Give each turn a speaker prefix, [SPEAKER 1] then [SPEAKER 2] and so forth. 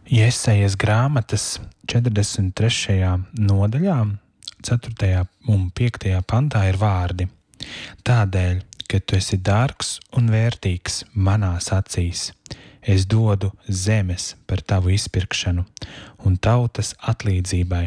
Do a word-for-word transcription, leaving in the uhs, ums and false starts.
[SPEAKER 1] Jesajas grāmatas četrdesmit trešajā nodaļā, ceturtajā un piektajā pantā ir vārdi. Tādēļ, ka tu esi dārgs un vērtīgs manās acīs, es dodu zemes par tavu izpirkšanu un tautas atlīdzībai,